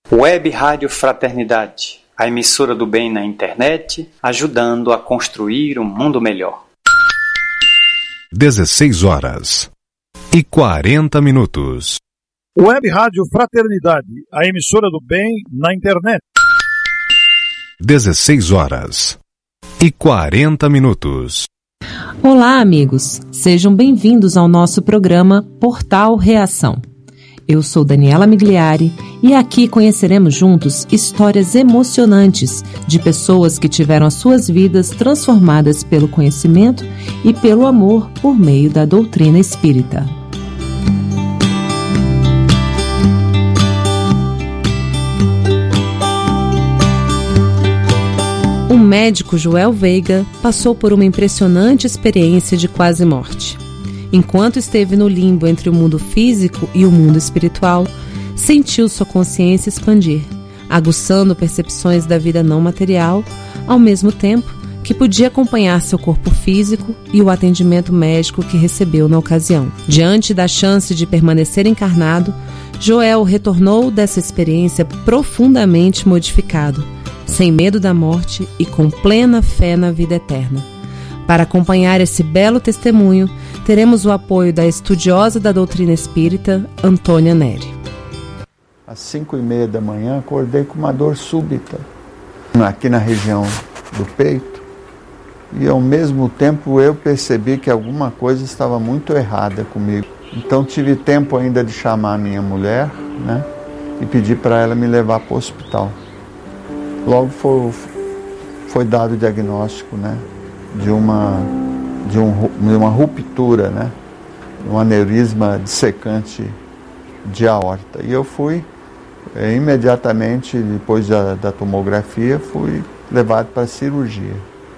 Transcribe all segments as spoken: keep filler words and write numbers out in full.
Web Rádio Fraternidade, a emissora do bem na internet, ajudando a construir um mundo melhor. dezesseis horas e quarenta minutos. Web Rádio Fraternidade, a emissora do bem na internet. dezesseis horas e quarenta minutos. Olá, amigos. Sejam bem-vindos ao nosso programa Portal Reação. Eu sou Daniela Migliari e aqui conheceremos juntos histórias emocionantes de pessoas que tiveram as suas vidas transformadas pelo conhecimento e pelo amor por meio da doutrina espírita. O médico Joel Veiga passou por uma impressionante experiência de quase morte. Enquanto esteve no limbo entre o mundo físico e o mundo espiritual, sentiu sua consciência expandir, aguçando percepções da vida não material, ao mesmo tempo que podia acompanhar seu corpo físico e o atendimento médico que recebeu na ocasião. Diante da chance de permanecer encarnado, Joel retornou dessa experiência profundamente modificado, sem medo da morte e com plena fé na vida eterna. Para acompanhar esse belo testemunho, teremos o apoio da estudiosa da doutrina espírita, Antônia Neri. Às cinco e meia da manhã, acordei com uma dor súbita, aqui na região do peito, e ao mesmo tempo eu percebi que alguma coisa estava muito errada comigo. Então tive tempo ainda de chamar a minha mulher, né, e pedir para ela me levar para o hospital. Logo foi, foi dado o diagnóstico, né, de uma, de, um, de uma ruptura, né, um aneurisma dissecante de aorta. E eu fui, é, imediatamente, depois da, da tomografia, fui levado para a cirurgia.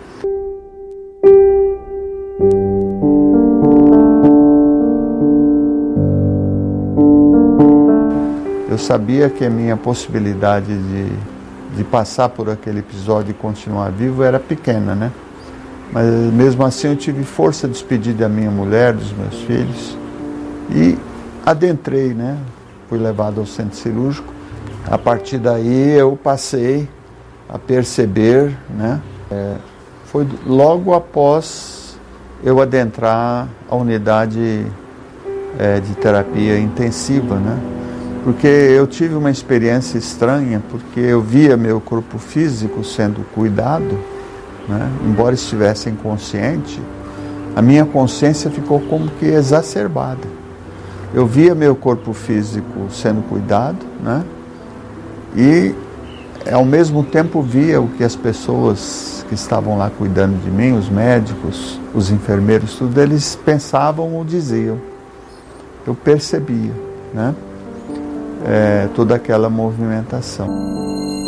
Eu sabia que a minha possibilidade de, de passar por aquele episódio e continuar vivo era pequena, né? Mas mesmo assim eu tive força de despedir da minha mulher, dos meus filhos, e adentrei, né? Fui levado ao centro cirúrgico. A partir daí eu passei a perceber, né? É, foi logo após eu adentrar a unidade é, de terapia intensiva, né? Porque eu tive uma experiência estranha, porque eu via meu corpo físico sendo cuidado, né? Embora estivesse inconsciente, a minha consciência ficou como que exacerbada. Eu via meu corpo físico sendo cuidado, né? E ao mesmo tempo via o que as pessoas que estavam lá cuidando de mim, os médicos, os enfermeiros, tudo, eles pensavam ou diziam. Eu percebia, né? É, toda aquela movimentação.